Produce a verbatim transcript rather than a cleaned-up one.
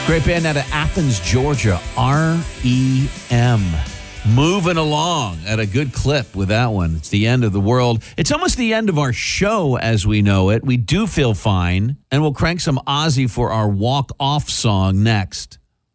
Great band out of Athens, Georgia, R E M. Moving along at a good clip with that one. It's the end of the world. It's almost the end of our show as we know it. We do feel fine, and we'll crank some Ozzy for our walk-off song next.